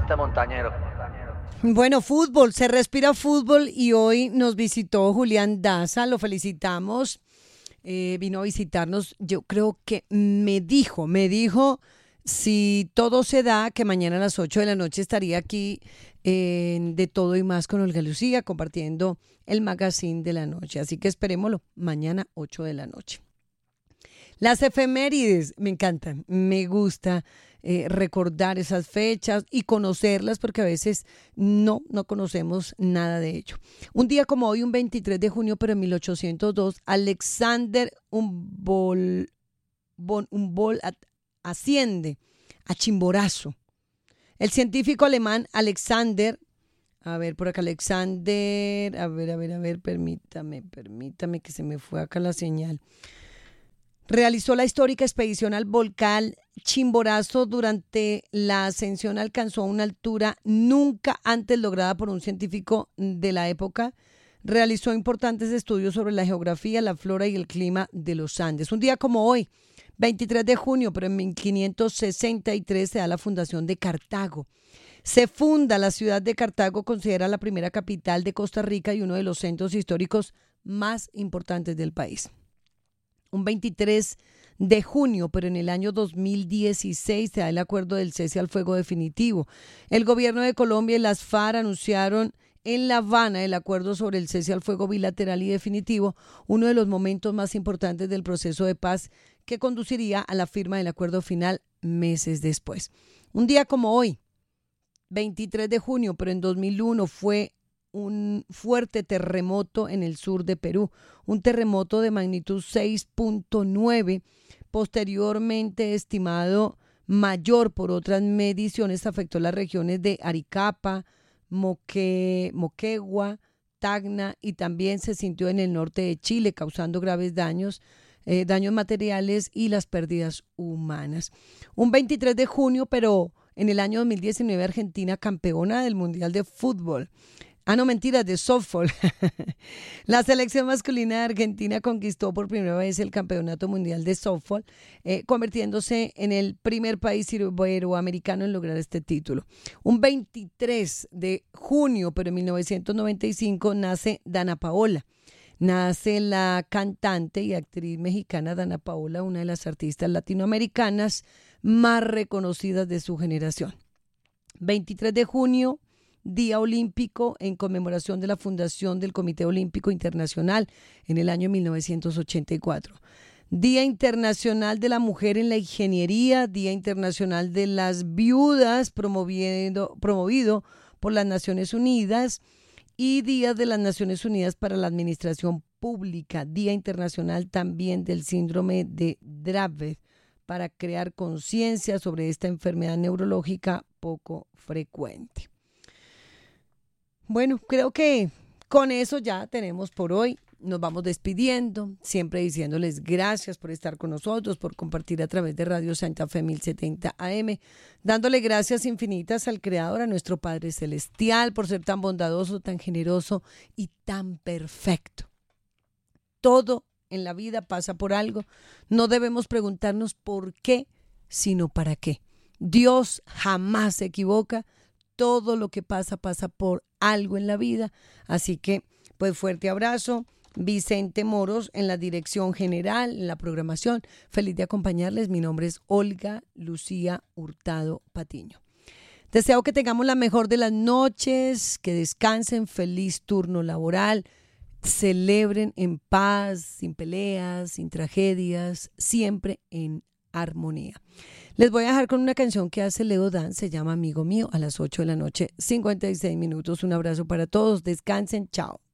este montañero. Bueno, fútbol, se respira fútbol y hoy nos visitó Julián Daza, lo felicitamos, vino a visitarnos, yo creo que me dijo, si todo se da, que mañana a las 8 de la noche estaría aquí en De Todo y Más con Olga Lucía, compartiendo el magazine de la noche, así que esperémoslo, mañana 8 de la noche. Las efemérides me encantan, me gusta recordar esas fechas y conocerlas porque a veces no conocemos nada de ello. Un día como hoy, un 23 de junio, pero en 1802, Alexander Humboldt asciende a Chimborazo. El científico alemán Alexander, permítame que se me fue acá la señal. Realizó la histórica expedición al volcán Chimborazo. Durante la ascensión alcanzó una altura nunca antes lograda por un científico de la época. Realizó importantes estudios sobre la geografía, la flora y el clima de los Andes. Un día como hoy, 23 de junio, pero en 1563 se da la fundación de Cartago. Se funda la ciudad de Cartago, considerada la primera capital de Costa Rica y uno de los centros históricos más importantes del país. Un 23 de junio, pero en el año 2016 se da el acuerdo del cese al fuego definitivo. El gobierno de Colombia y las FARC anunciaron en La Habana el acuerdo sobre el cese al fuego bilateral y definitivo, uno de los momentos más importantes del proceso de paz que conduciría a la firma del acuerdo final meses después. Un día como hoy, 23 de junio, pero en 2001 fue un fuerte terremoto en el sur de Perú, un terremoto de magnitud 6.9, posteriormente estimado mayor por otras mediciones, afectó las regiones de Aricapa, Moquegua, Tacna y también se sintió en el norte de Chile, causando graves daños materiales y las pérdidas humanas. Un 23 de junio, pero en el año 2019, Argentina campeona del Mundial de Fútbol. De softball. La selección masculina de Argentina conquistó por primera vez el Campeonato Mundial de Softball, convirtiéndose en el primer país iberoamericano en lograr este título. Un 23 de junio, pero en 1995, nace Dana Paola. Nace la cantante y actriz mexicana Dana Paola, una de las artistas latinoamericanas más reconocidas de su generación. 23 de junio, Día Olímpico en conmemoración de la fundación del Comité Olímpico Internacional en el año 1984. Día Internacional de la Mujer en la Ingeniería, Día Internacional de las Viudas, promovido por las Naciones Unidas, y Día de las Naciones Unidas para la Administración Pública, Día Internacional también del Síndrome de Dravet, para crear conciencia sobre esta enfermedad neurológica poco frecuente. Bueno, creo que con eso ya tenemos por hoy. Nos vamos despidiendo, siempre diciéndoles gracias por estar con nosotros, por compartir a través de Radio Santa Fe 1070 AM, dándole gracias infinitas al Creador, a nuestro Padre Celestial, por ser tan bondadoso, tan generoso y tan perfecto. Todo en la vida pasa por algo. No debemos preguntarnos por qué, sino para qué. Dios jamás se equivoca. Todo lo que pasa por algo en la vida. Así que, pues, fuerte abrazo. Vicente Moros en la dirección general, en la programación. Feliz de acompañarles. Mi nombre es Olga Lucía Hurtado Patiño. Deseo que tengamos la mejor de las noches, que descansen, feliz turno laboral, celebren en paz, sin peleas, sin tragedias, siempre en armonía. Les voy a dejar con una canción que hace Leo Dan, se llama Amigo Mío, a las 8 de la noche, 56 minutos. Un abrazo para todos, descansen, chao.